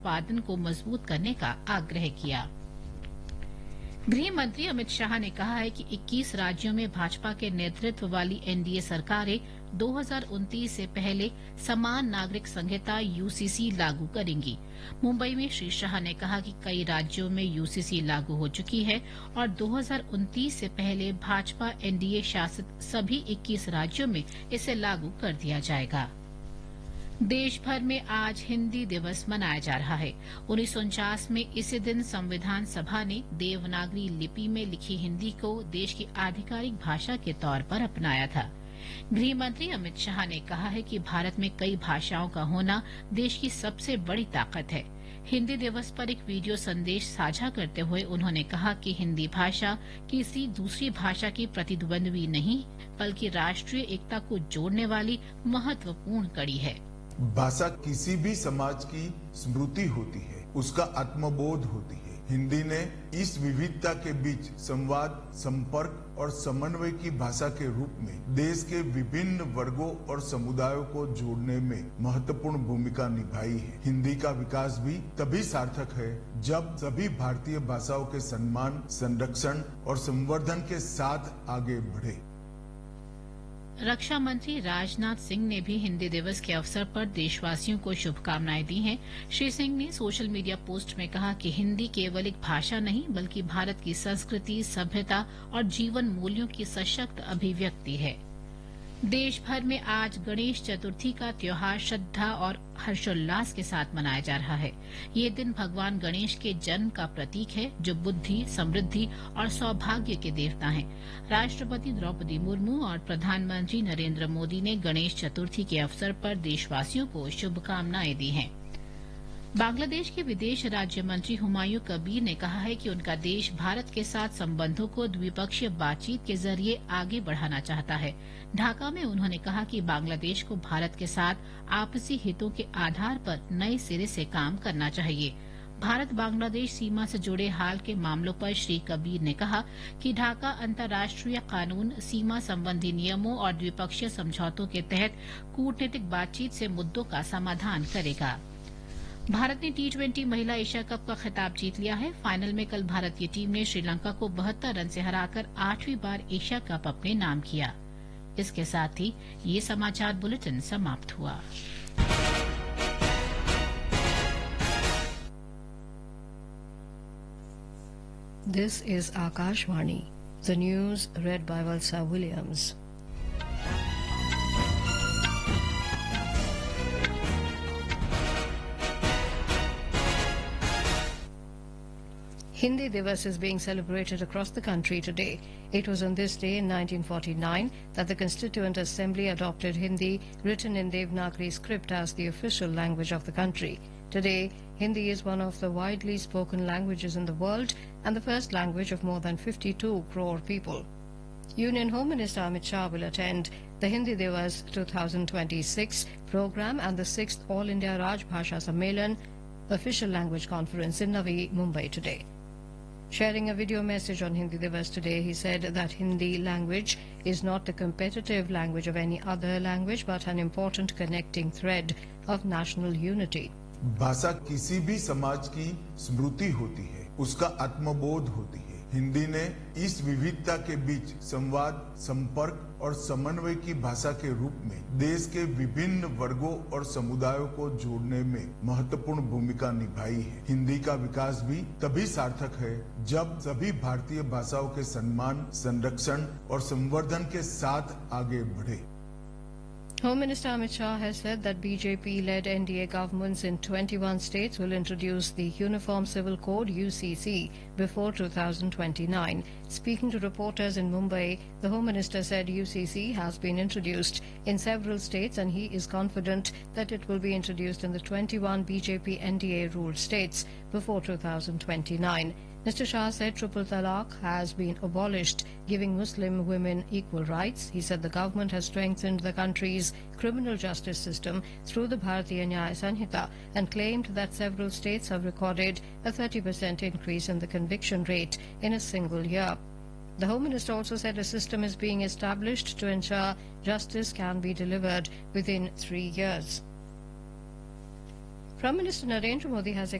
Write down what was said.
उत्पादन को मजबूत करने का आग्रह किया। गृह मंत्री अमित शाह ने कहा है कि 21 राज्यों में भाजपा के नेतृत्व वाली एनडीए सरकारें 2029 से पहले समान नागरिक संहिता यूसीसी लागू करेंगी। मुंबई में श्री शाह ने कहा कि कई राज्यों में यूसीसी लागू हो चुकी है और 2029 से पहले भाजपा एनडीए शासित सभी 21 राज्यों में इसे लागू कर दिया जाएगा। देश भर में आज हिंदी दिवस मनाया जा रहा है। 1949 में इसी दिन संविधान सभा ने देवनागरी लिपि में लिखी हिंदी को देश की आधिकारिक भाषा के तौर पर अपनाया था। गृह मंत्री अमित शाह ने कहा है कि भारत में कई भाषाओं का होना देश की सबसे बड़ी ताकत है। हिंदी दिवस पर एक वीडियो संदेश साझा करते हुए उन्होंने कहा कि हिंदी भाषा किसी दूसरी भाषा की प्रतिद्वंद्वी नहीं, बल्कि राष्ट्रीय एकता को जोड़ने वाली महत्वपूर्ण कड़ी है। भाषा किसी भी समाज की स्मृति होती है, उसका आत्मबोध होती है। हिंदी ने इस विविधता के बीच संवाद, संपर्क और समन्वय की भाषा के रूप में देश के विभिन्न वर्गों और समुदायों को जोड़ने में महत्वपूर्ण भूमिका निभाई है। हिंदी का विकास भी तभी सार्थक है जब सभी भारतीय भाषाओं के सम्मान, संरक्षण और संवर्धन के साथ आगे बढ़े। रक्षा मंत्री राजनाथ सिंह ने भी हिंदी दिवस के अवसर पर देशवासियों को शुभकामनाएं दी हैं। श्री सिंह ने सोशल मीडिया पोस्ट में कहा कि हिंदी केवल एक भाषा नहीं, बल्कि भारत की संस्कृति, सभ्यता और जीवन मूल्यों की सशक्त अभिव्यक्ति है। देश भर में आज गणेश चतुर्थी का त्योहार श्रद्धा और हर्षोल्लास के साथ मनाया जा रहा है। ये दिन भगवान गणेश के जन्म का प्रतीक है, जो बुद्धि, समृद्धि और सौभाग्य के देवता हैं। राष्ट्रपति द्रौपदी मुर्मू और प्रधानमंत्री नरेंद्र मोदी ने गणेश चतुर्थी के अवसर पर देशवासियों को शुभकामनाएं दी हैं। बांग्लादेश के विदेश राज्य मंत्री हुमायूं कबीर ने कहा है कि उनका देश भारत के साथ संबंधों को द्विपक्षीय बातचीत के जरिए आगे बढ़ाना चाहता है। ढाका में उन्होंने कहा कि बांग्लादेश को भारत के साथ आपसी हितों के आधार पर नए सिरे से काम करना चाहिए। भारत बांग्लादेश सीमा से जुड़े हाल के मामलों पर श्री कबीर ने कहा कि ढाका अंतर्राष्ट्रीय कानून, सीमा संबंधी नियमों और द्विपक्षीय समझौतों के तहत कूटनीतिक बातचीत से मुद्दों का समाधान करेगा। भारत ने टी20 महिला एशिया कप का खिताब जीत लिया है। फाइनल में कल भारत की टीम ने श्रीलंका को 72 रन से हराकर 8वीं बार एशिया कप अपने नाम किया। इसके साथ ही ये समाचार बुलेटिन समाप्त हुआ। This is Akashvani. The news read by Valsa Williams. Hindi Divas is being celebrated across the country today. It was on this day in 1949 that the Constituent Assembly adopted Hindi, written in Devanagari script, as the official language of the country. Today, Hindi is one of the widely spoken languages in the world and the first language of more than 52 crore people. Union Home Minister Amit Shah will attend the Hindi Divas 2026 program and the 6th All India Raj Bhasha Sammelan official language conference in Navi Mumbai today. Sharing a video message on Hindi Divas today, he said that Hindi language is not the competitive language of any other language, but an important connecting thread of national unity. भाषा किसी भी समाज की स्मृति होती है, उसका आत्मबोध होती है। हिंदी ने इस विविधता के बीच संवाद, संपर्क और समन्वय की भाषा के रूप में देश के विभिन्न वर्गों और समुदायों को जोड़ने में महत्वपूर्ण भूमिका निभाई है। हिंदी का विकास भी तभी सार्थक है जब सभी भारतीय भाषाओं के सम्मान, संरक्षण और संवर्धन के साथ आगे बढ़े। Home Minister Amit Shah has said that BJP-led NDA governments in 21 states will introduce the Uniform Civil Code UCC before 2029. Speaking to reporters in Mumbai, the Home Minister said UCC has been introduced in several states and he is confident that it will be introduced in the 21 BJP NDA-ruled states before 2029. Mr. Shah said triple talaq has been abolished, giving Muslim women equal rights. He said the government has strengthened the country's criminal justice system through the Bharatiya Nyaya Sanhita and claimed that several states have recorded a 30% increase in the conviction rate in a single year. The Home Minister also said a system is being established to ensure justice can be delivered within 3 years. Prime Minister Narendra Modi has